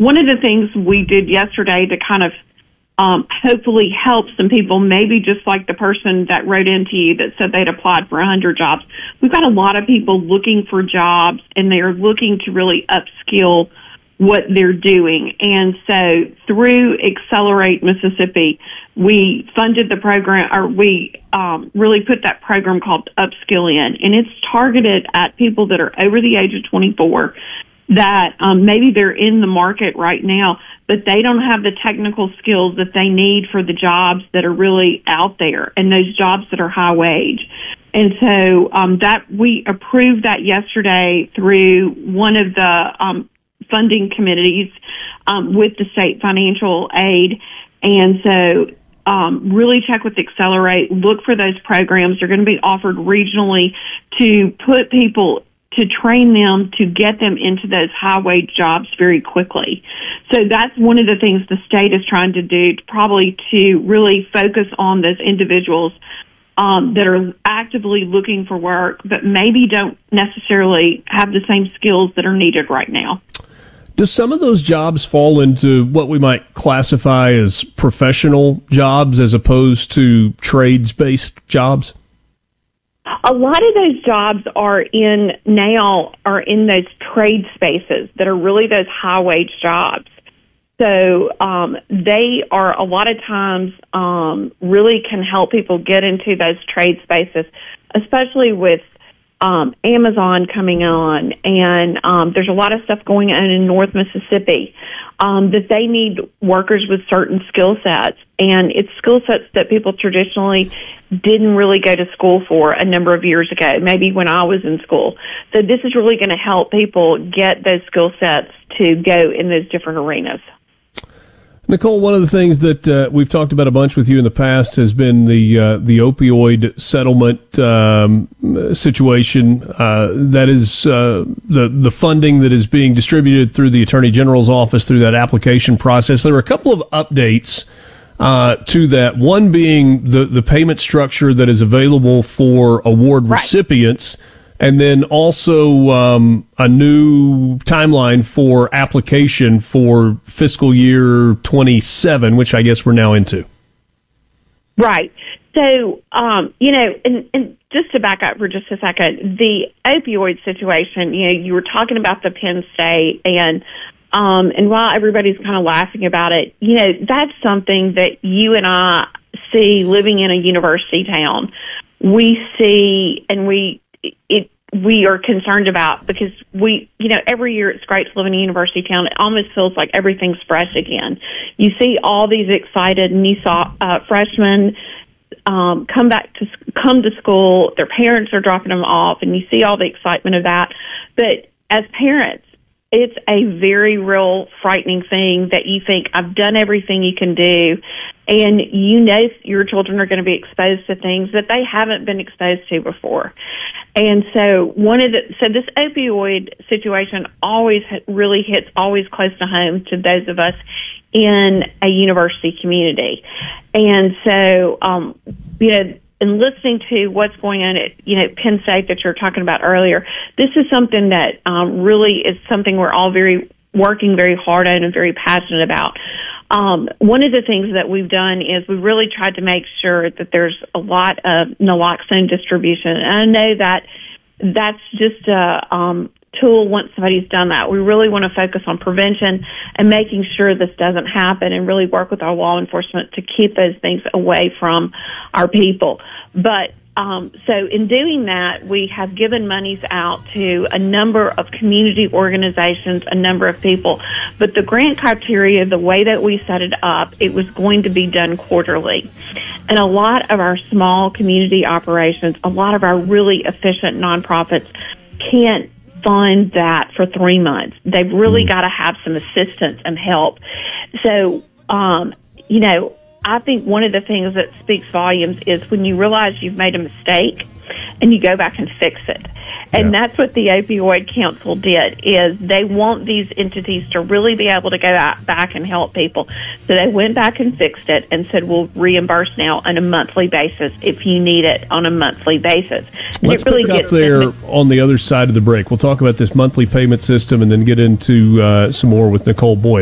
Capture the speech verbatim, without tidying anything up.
one of the things we did yesterday to kind of um, hopefully help some people, maybe just like the person that wrote into you that said they'd applied for one hundred jobs. We've got a lot of people looking for jobs, and they're looking to really upskill what they're doing. And so through Accelerate Mississippi, we funded the program, or we um, really put that program called Upskill in, and it's targeted at people that are over the age of twenty-four, that um, maybe they're in the market right now, but they don't have the technical skills that they need for the jobs that are really out there, and those jobs that are high wage. And so um, that we approved that yesterday through one of the um, funding committees um, with the state financial aid. And so um, really check with Accelerate, look for those programs. They're going to be offered regionally to put people, to train them, to get them into those high-wage jobs very quickly. So that's one of the things the state is trying to do, to probably to really focus on those individuals um, that are actively looking for work, but maybe don't necessarily have the same skills that are needed right now. Do some of those jobs fall into what we might classify as professional jobs as opposed to trades-based jobs? A lot of those jobs are in now are in those trade spaces that are really those high wage jobs. So um, they are a lot of times um, really can help people get into those trade spaces, especially with um, Amazon coming on, and um, there's a lot of stuff going on in North Mississippi um, that they need workers with certain skill sets, and it's skill sets that people traditionally didn't really go to school for a number of years ago, maybe when I was in school. So this is really going to help people get those skill sets to go in those different arenas. Nicole, one of the things that uh, we've talked about a bunch with you in the past has been the uh, the opioid settlement um, situation. Uh, that is uh, the the funding that is being distributed through the Attorney General's office through that application process. There were a couple of updates uh, to that. One being the the payment structure that is available for award right. recipients. And then also um, a new timeline for application for fiscal year twenty-seven, which I guess we're now into. Right. So, um, you know, and, and just to back up for just a second, the opioid situation, you know, you were talking about the Penn State, and um, and while everybody's kind of laughing about it, you know, that's something that you and I see living in a university town. We see, and we it we are concerned about, because we, you know, every year it's great to live in a university town. It almost feels like everything's fresh again. You see all these excited new uh, freshmen um, come back to come to school. Their parents are dropping them off, and you see all the excitement of that. But as parents, it's a very real frightening thing that you think, I've done everything you can do, and you know your children are going to be exposed to things that they haven't been exposed to before. And so one of the, so this opioid situation always really hits always close to home to those of us in a university community. And so, um, you know, and listening to what's going on at, you know, Penn State that you're talking about earlier, this is something that um, really is something we're all very working very hard on and very passionate about. Um, one of the things that we've done is we've really tried to make sure that there's a lot of naloxone distribution. And I know that that's just a um, tool once somebody's done that. We really want to focus on prevention and making sure this doesn't happen, and really work with our law enforcement to keep those things away from our people. But Um, so in doing that, we have given monies out to a number of community organizations, a number of people. But the grant criteria, the way that we set it up, it was going to be done quarterly. And a lot of our small community operations, a lot of our really efficient nonprofits can't fund that for three months. They've really got to have some assistance and help. So, um, you know, I think one of the things that speaks volumes is when you realize you've made a mistake and you go back and fix it. And yeah. That's what the Opioid Council did, is they want these entities to really be able to go out, back and help people. So they went back and fixed it and said, we'll reimburse now on a monthly basis if you need it on a monthly basis. And Let's it really pick up gets there them. On the other side of the break. We'll talk about this monthly payment system and then get into uh, some more with Nicole Boyd.